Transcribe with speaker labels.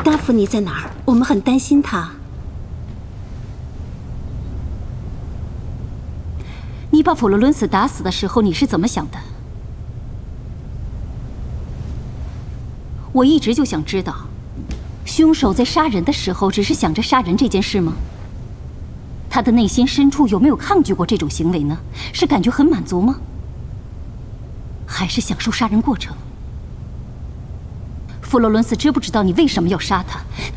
Speaker 1: 达芙妮在哪儿？我们很担心她。
Speaker 2: 你把弗罗伦斯打死的时候，你是怎么想的？我一直就想知道，凶手在杀人的时候只是想着杀人这件事吗？他的内心深处有没有抗拒过这种行为呢？是感觉很满足吗？还是享受杀人过程？弗罗伦斯知不知道你为什么要杀他？